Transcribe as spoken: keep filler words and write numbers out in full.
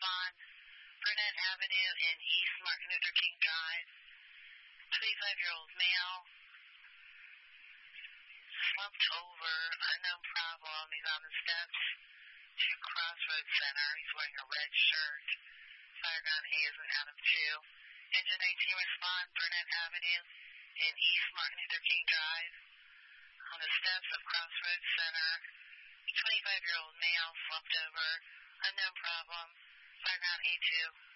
respond. Burnett Avenue in East Martin Luther King Drive. twenty-five-year-old male. Slumped over, unknown problem. He's on the steps to Crossroads Center. He's wearing a red shirt. Fireground A is an out of two. Engine nineteen respond, Burnett Avenue in East Martin Luther King Drive. On the steps of Crossroads Center. twenty-five-year-old male slumped over, unknown problem. Fireground A two.